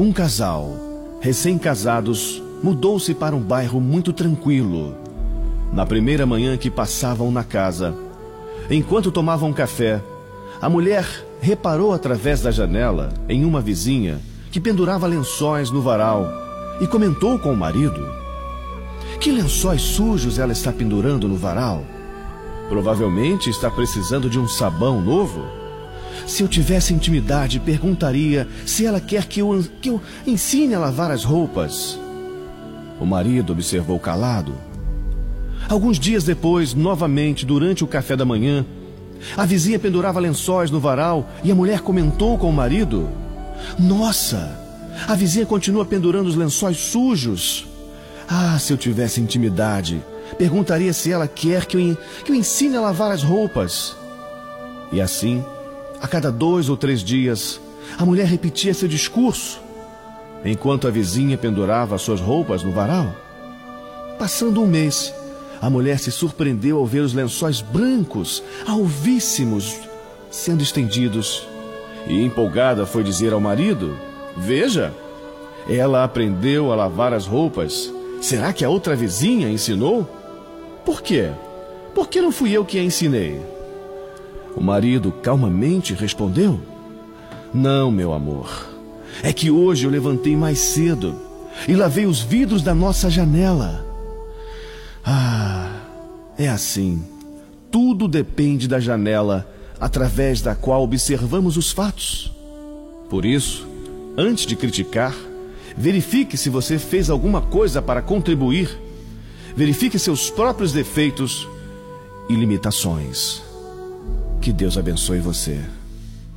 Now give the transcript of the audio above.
Um casal, recém-casados, mudou-se para um bairro muito tranquilo. Na primeira manhã que passavam na casa, enquanto tomavam café, a mulher reparou através da janela em uma vizinha que pendurava lençóis no varal e comentou com o marido: "Que lençóis sujos ela está pendurando no varal? Provavelmente está precisando de um sabão novo. Se eu tivesse intimidade, perguntaria se ela quer que eu ensine a lavar as roupas." O marido observou calado. Alguns dias depois, novamente, durante o café da manhã, a vizinha pendurava lençóis no varal e a mulher comentou com o marido: "Nossa, a vizinha continua pendurando os lençóis sujos. Ah, se eu tivesse intimidade, perguntaria se ela quer que eu ensine a lavar as roupas." E assim, a cada 2 ou 3 dias, a mulher repetia seu discurso, enquanto a vizinha pendurava suas roupas no varal. Passando um mês, a mulher se surpreendeu ao ver os lençóis brancos, alvíssimos, sendo estendidos. E empolgada foi dizer ao marido: "Veja, ela aprendeu a lavar as roupas. Será que a outra vizinha ensinou? Por quê? Por que não fui eu que a ensinei?" O marido calmamente respondeu: "Não, meu amor. É que hoje eu levantei mais cedo e lavei os vidros da nossa janela." Ah, é assim. Tudo depende da janela através da qual observamos os fatos. Por isso, antes de criticar, verifique se você fez alguma coisa para contribuir. Verifique seus próprios defeitos e limitações. Que Deus abençoe você.